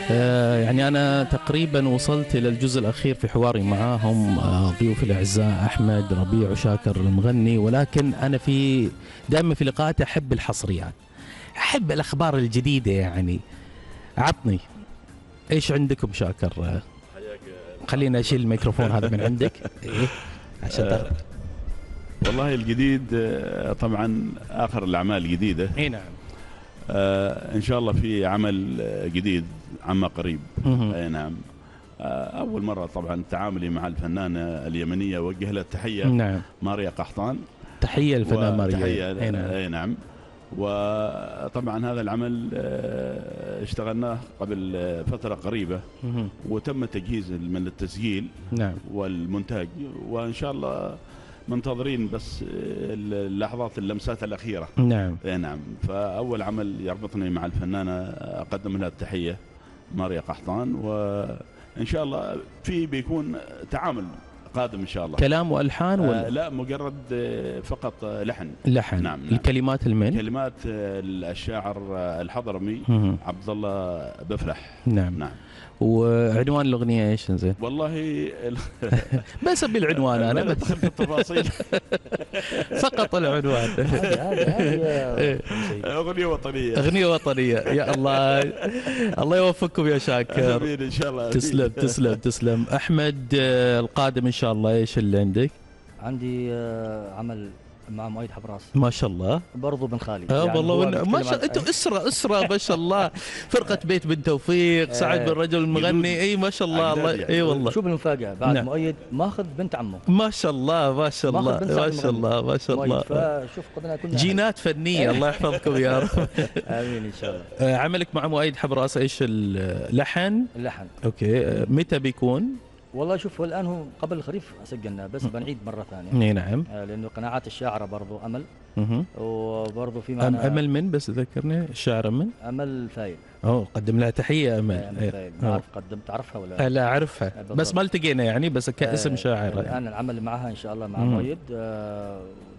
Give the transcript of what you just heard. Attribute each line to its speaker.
Speaker 1: يعني أنا تقريبا وصلت إلى الجزء الأخير في حواري معاهم، ضيوفي الأعزاء أحمد ربيع وشاكر المغني، ولكن أنا دائما في لقاءاتي أحب الحصريات، أحب الأخبار الجديدة. يعني عطني إيش عندكم شاكر؟ خلينا أشيل الميكروفون هذا من عندك. إيه عشان
Speaker 2: والله الجديد طبعا آخر الأعمال الجديدة.
Speaker 1: إيه نعم.
Speaker 2: إن شاء الله في عمل جديد عما قريب. أي نعم. أول مرة طبعا تعاملي مع الفنانة اليمنية، وجه لها التحية.
Speaker 1: نعم.
Speaker 2: ماريا قحطان.
Speaker 1: تحية الفنانة ماريا.
Speaker 2: تحية. أي نعم. وطبعا هذا العمل اشتغلناه قبل فترة قريبة، وتم تجهيز من التسجيل
Speaker 1: نعم
Speaker 2: والمونتاج، وإن شاء الله منتظرين بس اللحظات اللمسات الأخيرة.
Speaker 1: نعم.
Speaker 2: نعم. فأول عمل يربطني مع الفنانة أقدم لها التحية ماريا قحطان، وإن شاء الله بيكون تعامل قادم إن شاء الله.
Speaker 1: كلام والحان ولا
Speaker 2: لا، مجرد فقط لحن.
Speaker 1: نعم. الكلمات المن
Speaker 2: كلمات الشاعر الحضرمي عبد الله بفلح.
Speaker 1: نعم. وعنوان الأغنية ايش زين؟
Speaker 2: والله
Speaker 1: بس بالعنوان انا
Speaker 2: بدخل في التفاصيل.
Speaker 1: فقط العنوان.
Speaker 2: أغنية وطنية.
Speaker 1: أغنية وطنية. يا الله، الله يوفقكم يا شاكر.
Speaker 2: إن شاء الله.
Speaker 1: تسلم. أحمد القادم إن شاء الله إيش اللي عندك؟
Speaker 3: عندي عمل مع مؤيد حبراس.
Speaker 1: ما شاء الله.
Speaker 3: برضو بن خالد.
Speaker 1: يعني والله ما شاء الله انتم اسره ما شاء الله. فرقه بيت بن توفيق، سعد بن رجل المغني. اي ما شاء الله. الله اي والله.
Speaker 3: شوف المفاجاه بعد مؤيد ماخذ بنت عمه.
Speaker 1: ما شاء الله ما شاء الله ما شاء الله.
Speaker 3: فشوف قدنا كلنا
Speaker 1: جينات فنيه. الله يحفظكم يا رب.
Speaker 3: امين ان شاء الله.
Speaker 1: عملك مع مؤيد حبراس ايش اللحن؟ اوكي، متى بيكون؟
Speaker 3: والله شوف، الان هو قبل الخريف سجلنا، بس بنعيد مره ثانيه.
Speaker 1: نعم.
Speaker 3: لانه قناعات الشاعره برضو امل. وبرضو في معنا
Speaker 1: امل من، بس ذكرني الشاعره من؟
Speaker 3: امل فايل.
Speaker 1: قدم لها تحيه امل.
Speaker 3: فايل. ما اعرف تعرفها ولا
Speaker 1: لا؟ اعرفها بس ما التقينا يعني، بس كاسم شاعره.
Speaker 3: الان العمل معها ان شاء الله مع مؤيد.